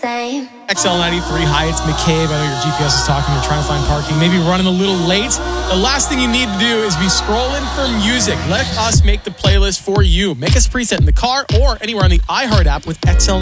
same. XL93, hi, it's McCabe. I know your GPS is talking. You're trying to find parking. Maybe running a little late. The last thing you need to do is be scrolling for music. Let us make the playlist for you. Make us a preset in the car or anywhere on the iHeart app with XL93.